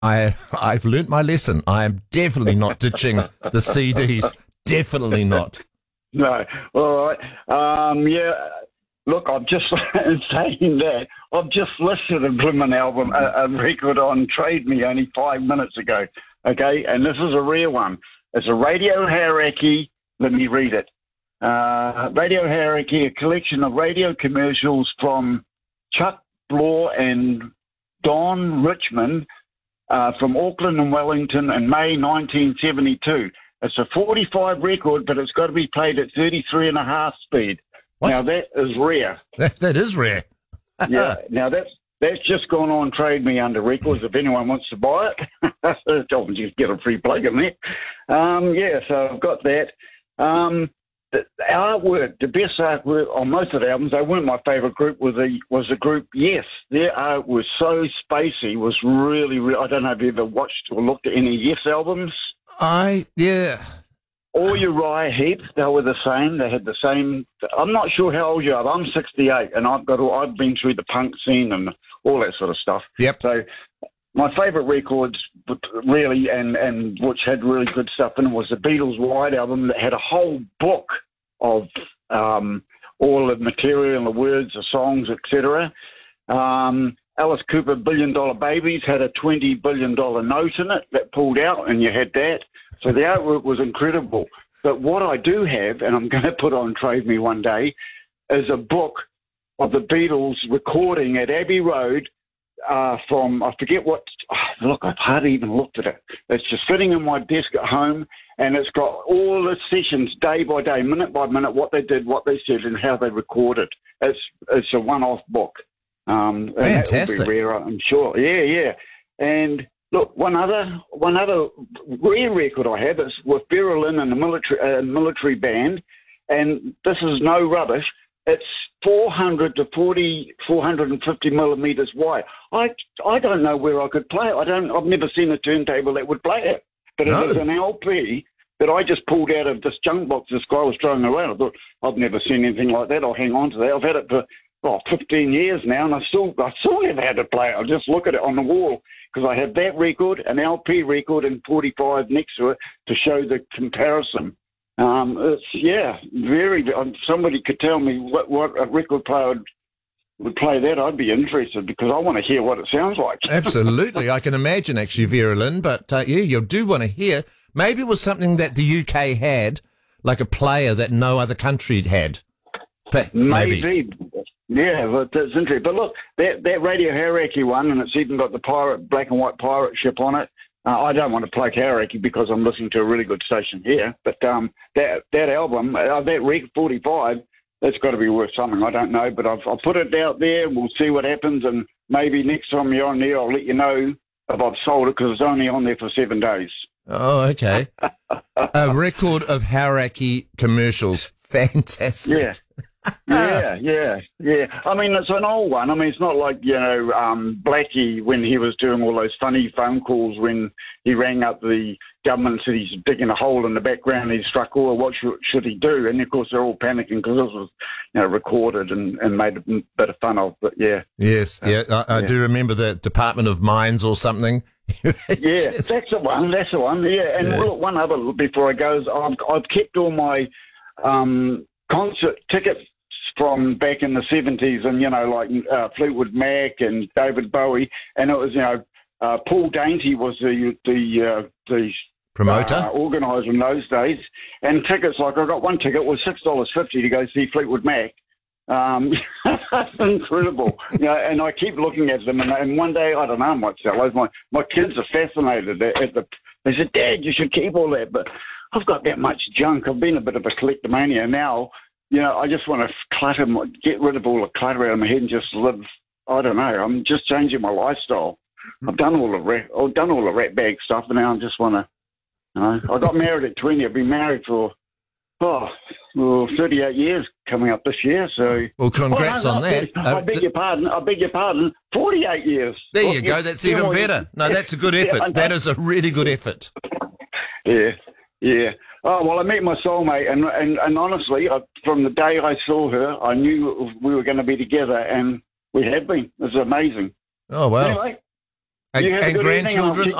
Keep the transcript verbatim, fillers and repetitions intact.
I, I've learnt my lesson. I am definitely not ditching the C Ds. Definitely not. No. All right. Um, yeah. Look, I've just saying that I've just listed a Blimmin album, a, a record on Trade Me only five minutes ago. Okay, and this is a rare one. It's a Radio Hauraki. Let me read it. Uh, Radio Hauraki, a collection of radio commercials from Chuck Bloor and Don Richmond uh, from Auckland and Wellington in May nineteen seventy-two. It's a forty-five record, but it's got to be played at thirty-three and a half speed. What? Now, that is rare. That, that is rare. Yeah, now that's that's just gone on Trade Me under records if anyone wants to buy it. I'll just get a free plug in there. Um, yeah, so I've got that. Um, the, the artwork, the best artwork on most of the albums, they weren't my favourite group, was the, was the group Yes. Their art was so spacey, was really, really, I don't know if you ever watched or looked at any Yes albums. I, yeah. Or Uriah Heep, they were the same. They had the same. I'm not sure how old you are. I'm sixty-eight, and I've got. I've been through the punk scene and all that sort of stuff. Yep. So my favourite records, really, and and which had really good stuff in it, was the Beatles' White Album that had a whole book of um, all the material, the words, the songs, et cetera. Um, Alice Cooper, Billion Dollar Babies, had a twenty billion dollars note in it that pulled out, and you had that. So the artwork was incredible. But what I do have, and I'm going to put on Trade Me one day, is a book of the Beatles recording at Abbey Road uh, from, I forget what, oh, look, I've hardly even looked at it. It's just sitting in my desk at home, and it's got all the sessions day by day, minute by minute, what they did, what they said, and how they recorded. It's it's a one-off book. Um, Fantastic. And that will be rare, I'm sure. Yeah, yeah. And look, one other one other rare record I have is with Vera Lynn and the military uh, military band, and this is no rubbish. It's four hundred to forty, four hundred fifty millimeters wide. I I don't know where I could play it. I don't. I've never seen a turntable that would play it. But No. it was an L P that I just pulled out of this junk box this guy was throwing around. I thought, I've never seen anything like that. I'll hang on to that. I've had it for oh, fifteen years now, and I still I still never had to play it. I just look at it on the wall because I have that record, an L P record, and forty-five next to it to show the comparison. Um, it's, yeah, very. Um, somebody could tell me what, what a record player would, would play that. I'd be interested because I want to hear what it sounds like. Absolutely. I can imagine, actually, Vera Lynn, but uh, yeah, you do want to hear. Maybe it was something that the U K had, like a player that no other country had. But maybe. Maybe. Yeah, but that's interesting. But look, that, that Radio Hauraki one, and it's even got the pirate, black and white pirate ship on it. Uh, I don't want to play Hauraki because I'm listening to a really good station here. But um, that that album, uh, that Rec forty-five, that's got to be worth something. I don't know, but I've, I'll put it out there. We'll see what happens, and maybe next time you're on there, I'll let you know if I've sold it because it's only on there for seven days. Oh, okay. A record of Hauraki commercials. Fantastic. Yeah. yeah, yeah, yeah. I mean, it's an old one. I mean, it's not like, you know, um, Blackie when he was doing all those funny phone calls when he rang up the government and said he's digging a hole in the background, he struck oil, what should, should he do? And, of course, they're all panicking because this was, you know, recorded and, and made a bit of fun of. But, yeah. Yes, yeah. I, I yeah. do remember the Department of Mines or something. Yeah, that's the one. That's the one. Yeah, and Yeah. look, one other before I go is I've, I've kept all my um, concert tickets from back in the seventies, and you know, like uh, Fleetwood Mac and David Bowie, and it was you know uh, Paul Dainty was the the uh, the Promoter? uh, organizer in those days, and tickets like I got one ticket was six dollars fifty to go see Fleetwood Mac. Um, incredible, you know, and I keep looking at them, and, and one day I don't know, I might sell those. My my kids are fascinated at, at the. They said, "Dad, you should keep all that," but I've got that much junk. I've been a bit of a collectomania now. You know, I just want to clutter, my, get rid of all the clutter out of my head and just live. I don't know. I'm just changing my lifestyle. I've done all the rat, I've done all the rat bag stuff, and now I just want to. You know, I got married at twenty. I've been married for oh, well, thirty-eight years coming up this year. So, Well, congrats oh, no, on no, that. I Uh, beg th- your pardon. I beg your pardon. Forty-eight years. there Well, you go. yeah, That's yeah, even well, better. No, that's a good yeah, effort. I know. That is a really good effort. Yeah, yeah. Oh, well, I met my soulmate, and and, and honestly, I, from the day I saw her, I knew we were going to be together, and we have been. It's amazing. Oh, well. Anyway, And, You have a and good evening, and I'll grandchildren? keep